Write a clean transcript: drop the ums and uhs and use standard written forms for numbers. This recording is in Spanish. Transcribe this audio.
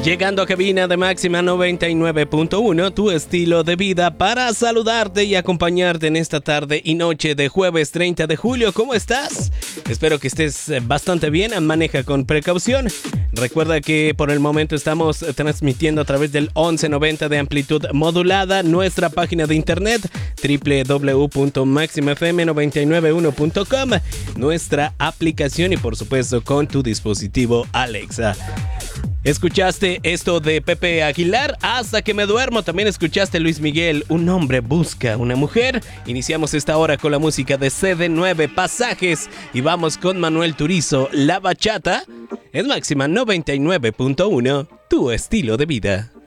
Llegando a cabina de Máxima 99.1, tu estilo de vida, para saludarte y acompañarte en esta tarde y noche de jueves 30 de julio. ¿Cómo estás? Espero que estés bastante bien. Maneja con precaución. Recuerda que por el momento estamos transmitiendo a través del 1190 de amplitud modulada, nuestra página de internet www.maximafm991.com, nuestra aplicación y por supuesto con tu dispositivo Alexa. Escuchaste esto de Pepe Aguilar, Hasta que me duermo. También escuchaste Luis Miguel, Un hombre busca una mujer. Iniciamos esta hora con la música de CD9, Pasajes. Y vamos con Manuel Turizo, La Bachata. Es Máxima 99.1, tu estilo de vida.